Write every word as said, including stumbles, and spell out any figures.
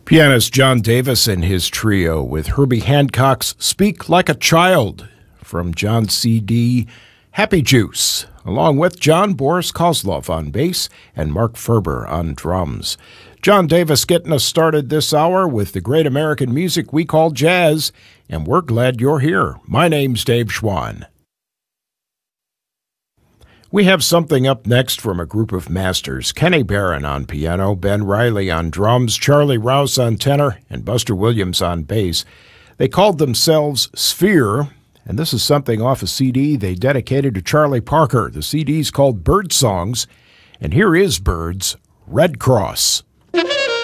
Pianist John Davis and his trio with Herbie Hancock's Speak Like a Child from John's C D Happy Juice, along with John Boris Kozlov on bass and Mark Ferber on drums. John Davis getting us started this hour with the great American music we call jazz, and we're glad you're here. My name's Dave Schwann. We have something up next from a group of masters. Kenny Barron on piano, Ben Riley on drums, Charlie Rouse on tenor, and Buster Williams on bass. They called themselves Sphere, and this is something off a C D they dedicated to Charlie Parker. The C D's called Bird Songs, and here is Bird's Red Cross.